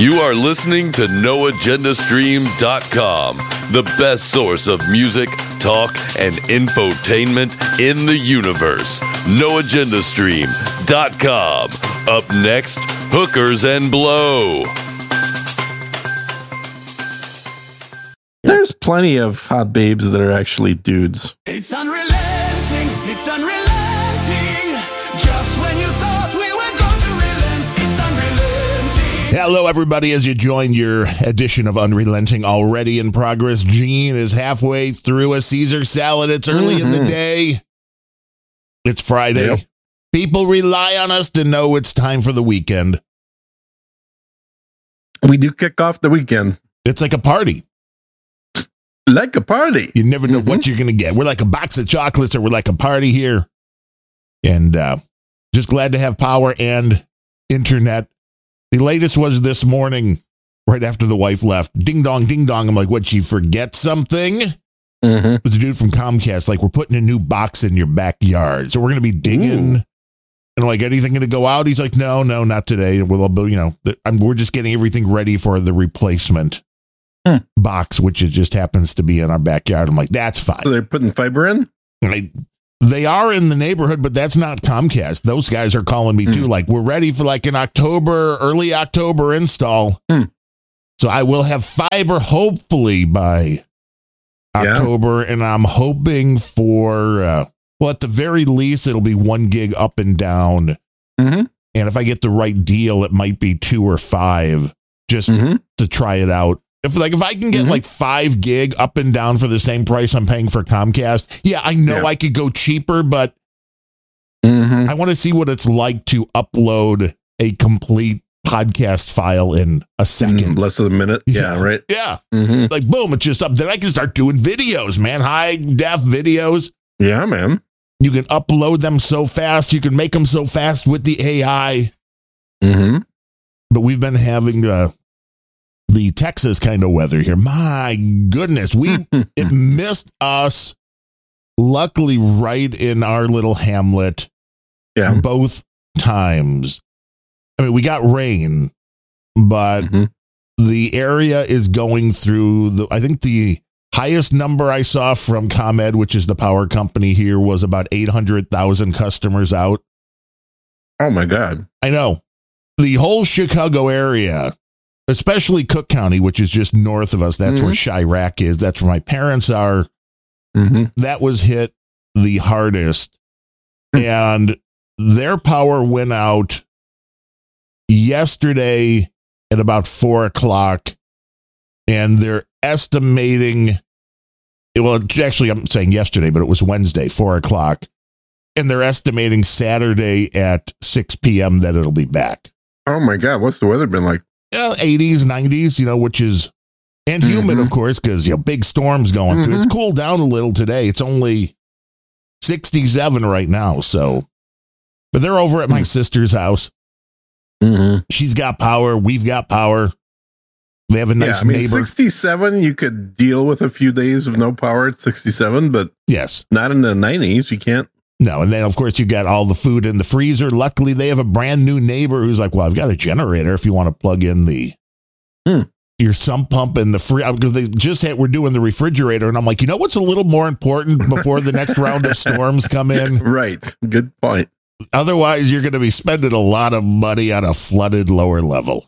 You are listening to NoAgendaStream.com, the best source of music, talk, and infotainment in the universe. NoAgendaStream.com. Up next, Hookers and Blow. There's plenty of hot babes that are actually dudes. It's unrelenting, it's unrelenting. Just when you thought we were going to relent, it's unrelenting. Hello, everybody, as you join your edition of Unrelenting already in progress. Gene is halfway through a Caesar salad. It's early in the day. It's Friday. Yep. People rely on us to know it's time for the weekend. We do kick off the weekend. It's like a party. Like a party. You never know what you're going to get. We're like a box of chocolates, or we're like a party here. And just glad to have power and internet. The latest was this morning, right after the wife left. Ding dong, ding dong. I'm like, what, she forget something? It was a dude from Comcast, like, we're putting a new box in your backyard. So we're going to be digging. And like, anything going to go out? He's like, no, not today. We're just getting everything ready for the replacement box, which it just happens to be in our backyard. I'm like, that's fine. So they're putting fiber in? They are in the neighborhood, but that's not Comcast. Those guys are calling me too. Like, we're ready for like an early October install. So I will have fiber hopefully by October. And I'm hoping for, at the very least, it'll be 1 gig up and down. And if I get the right deal, it might be 2 or 5 just to try it out. If I can get like 5 gig up and down for the same price I'm paying for Comcast, I know I could go cheaper, but I want to see what it's like to upload a complete podcast file in a second. Less than a minute. Yeah, right. Yeah. Like, boom, it's just up. Then I can start doing videos, man. High def videos. Yeah, man. You can upload them so fast. You can make them so fast with the AI. But we've been having the Texas kind of weather here. My goodness, it missed us. Luckily, right in our little hamlet. Yeah, both times. I mean, we got rain, but the area is going through I think the highest number I saw from ComEd, which is the power company here, was about 800,000 customers out. Oh my God! I know the whole Chicago area. Especially Cook County, which is just north of us. That's where Chirac is. That's where my parents are. That was hit the hardest. And their power went out yesterday at about 4:00. And they're estimating, actually, I'm saying yesterday, but it was Wednesday, 4:00. And they're estimating Saturday at 6 p.m. that it'll be back. Oh my God. What's the weather been like? 80s, 90s, which is, and humid, of course, because, big storms going through. It's cooled down a little today. It's only 67 right now. So, but they're over at my sister's house. She's got power. We've got power. They have a nice neighbor. 67, you could deal with a few days of no power at 67, but yes, not in the 90s. You can't. No, and then, of course, you got all the food in the freezer. Luckily, they have a brand new neighbor who's like, well, I've got a generator if you want to plug in your sump pump in the because they just we're doing the refrigerator. And I'm like, what's a little more important before the next round of storms come in? Right. Good point. Otherwise, you're going to be spending a lot of money on a flooded lower level.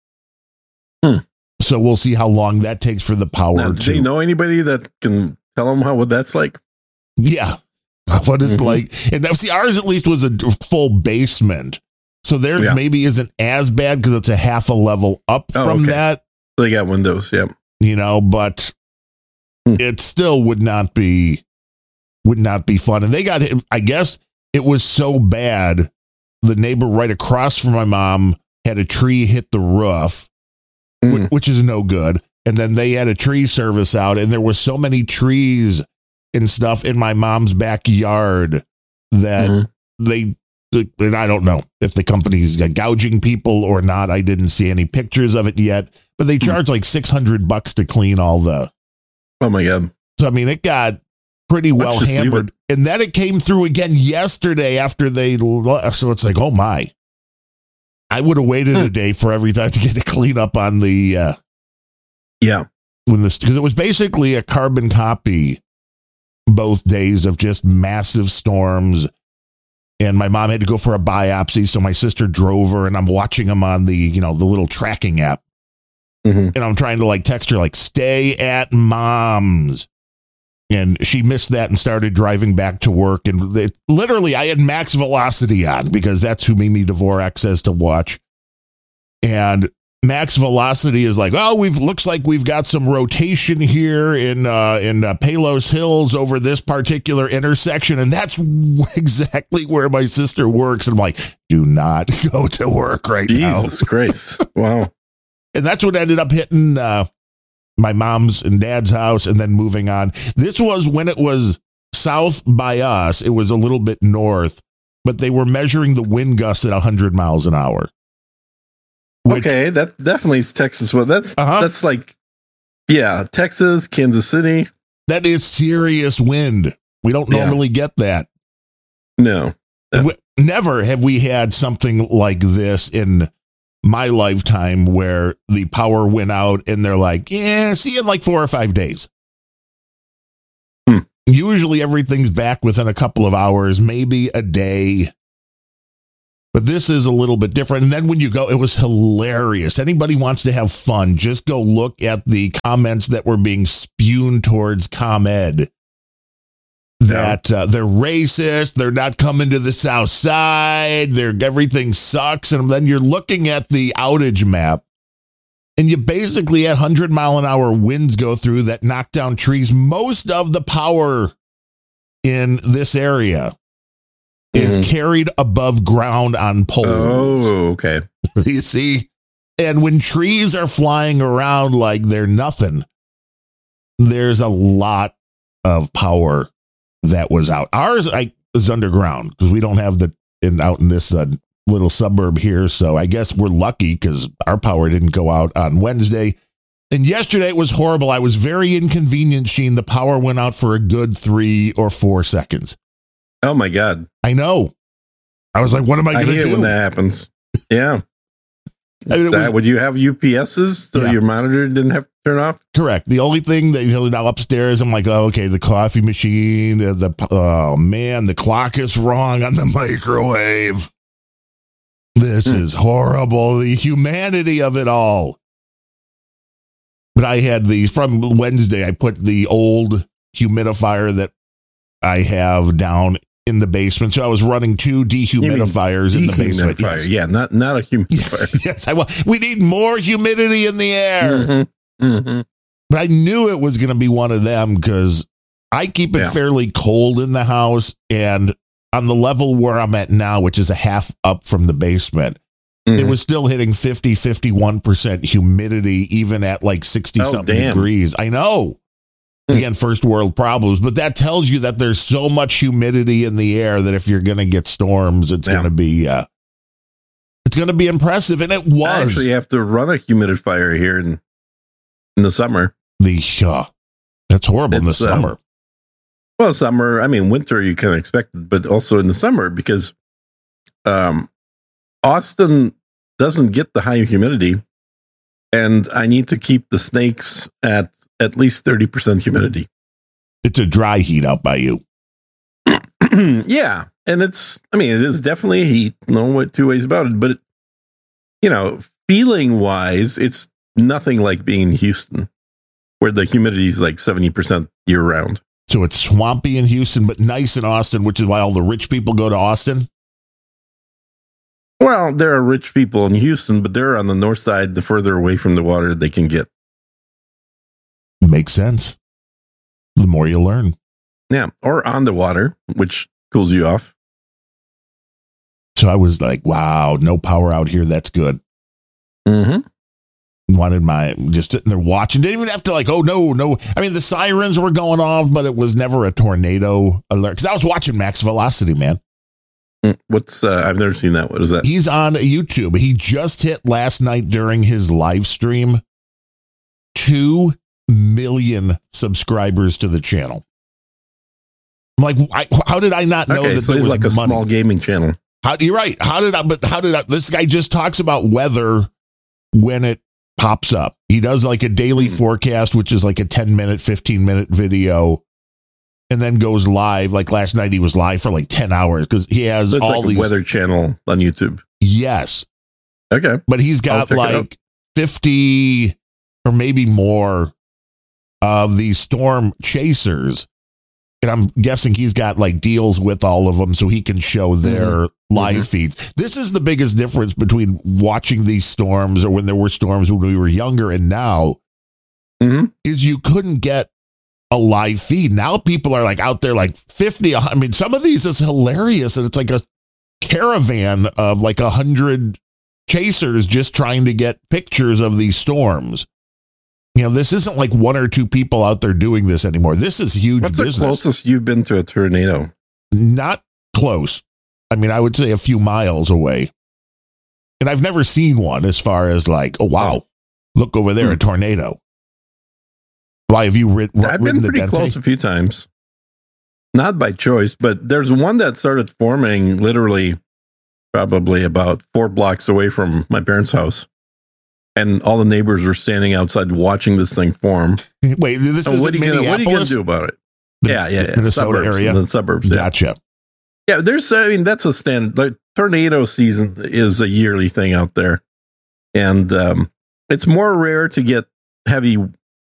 So we'll see how long that takes for the power. Now, do you know anybody that can tell them what that's like? Yeah. What it's like. And now, see, ours at least was a full basement. So theirs maybe isn't as bad because it's a half a level up from that. They got windows, but it still would not be fun. And they got, I guess it was so bad. The neighbor right across from my mom had a tree hit the roof, which is no good. And then they had a tree service out, and there were so many trees and stuff in my mom's backyard that and I don't know if the company's gouging people or not. I didn't see any pictures of it yet, but they charge like $600 to clean all the. Oh my God. So, I mean, it got pretty well hammered, and then it came through again yesterday after they, so it's like, oh my, I would have waited a day for everything to get to clean up on the Yeah. because it was basically a carbon copy both days of just massive storms. And my mom had to go for a biopsy, so my sister drove her, and I'm watching them on the little tracking app. Mhm. And I'm trying to text her stay at mom's. And she missed that and started driving back to work. And literally, I had Max Velocity on because that's who Mimi Dvorak says to watch. And Max Velocity is looks like we've got some rotation here in Palos Hills over this particular intersection. And that's exactly where my sister works. And I'm like, do not go to work right now. Jesus Christ. Wow. And that's what ended up hitting my mom's and dad's house and then moving on. This was when it was south by us. It was a little bit north, but they were measuring the wind gusts at 100 miles an hour. Okay, that definitely is Texas. Well, that's Texas, Kansas City. That is serious wind. We don't normally get that. No. Never have we had something like this in my lifetime where the power went out and they're like, yeah, see you in 4 or 5 days. Usually everything's back within a couple of hours, maybe a day. But this is a little bit different. And then when you go, it was hilarious. Anybody wants to have fun, just go look at the comments that were being spewed towards ComEd. That they're racist, they're not coming to the south side, everything sucks. And then you're looking at the outage map, and you basically had 100-mile-an-hour winds go through that knock down trees. Most of the power in this area is carried above ground on poles. Oh, okay. You see? And when trees are flying around like they're nothing, there's a lot of power that was out. Ours is underground because we don't have out in this little suburb here. So I guess we're lucky because our power didn't go out on Wednesday. And yesterday it was horrible. I was very inconvenienced, Sheen. The power went out for a good 3 or 4 seconds. Oh my God. I know. I was like, what am I going to do? When that happens? Yeah. I mean, would you have UPSs so your monitor didn't have to turn off? Correct. The only thing that now upstairs, I'm like, oh, okay, the coffee machine, oh man, the clock is wrong on the microwave. This is horrible. The humanity of it all. But I had from Wednesday, I put the old humidifier that I have down in the basement. So I was running 2 dehumidifiers in the basement. Yes. Yeah, not a humidifier. Yes, we need more humidity in the air. But I knew it was going to be one of them because I keep it fairly cold in the house, and on the level where I'm at now, which is a half up from the basement, it was still hitting 51% humidity, even at 60-something degrees. I know. Again, first world problems, but that tells you that there's so much humidity in the air that if you're going to get storms, it's going to be impressive. And it was. I actually have to run a humidifier here in the summer. That's horrible in the summer. Well, summer, I mean, winter you can expect it, but also in the summer because Austin doesn't get the high humidity, and I need to keep the snakes at least 30% humidity. It's a dry heat out by you. Yeah. And it is definitely heat. No 2 ways about it. But, feeling wise, it's nothing like being in Houston, where the humidity is 70% year round. So it's swampy in Houston, but nice in Austin, which is why all the rich people go to Austin. Well, there are rich people in Houston, but they're on the north side, the further away from the water they can get. Makes sense. The more you learn. Yeah. Or on the water, which cools you off. So I was like, wow, no power out here. That's good. Wanted just sitting there watching. Didn't even have to oh, no. I mean, the sirens were going off, but it was never a tornado alert. Because I was watching Max Velocity, man. What's I've never seen that. What is that? He's on YouTube. He just hit last night during his live stream 2 million subscribers to the channel. I'm like, how did I not know that so there he's was a money? Small gaming channel? You're right. This guy just talks about weather when it pops up. He does like a daily forecast, which is like a 10-minute, 15-minute video, and then goes live. Like last night, he was live for like 10 hours because he has So it's all like these a weather channel on YouTube. Yes, Okay. but he's got check it out. like 50 or maybe more of these storm chasers. And I'm guessing he's got like deals with all of them so he can show their live feeds. This is the biggest difference between watching these storms or when there were storms when we were younger and now is you couldn't get a live feed. Now people are like out there like 50. I mean, some of these is hilarious. And it's like a caravan of like 100 chasers just trying to get pictures of these storms. You know, this isn't like one or two people out there doing this anymore. This is huge What's business. the closest you've been to a tornado? Not close. I mean, I would say a few miles away. And I've never seen one as far as like, oh, wow, look over there, a tornado. Why have you I've been ridden the pretty Dente? close a few times. Not by choice, but there's one that started forming literally probably about 4 blocks away from my parents' house. And all the neighbors were standing outside watching this thing form. Wait, this So is what are you going to do about it? Yeah. Minnesota suburbs, area? The suburbs. Yeah. Gotcha. Yeah, that's a standard. Like, tornado season is a yearly thing out there. And it's more rare to get heavy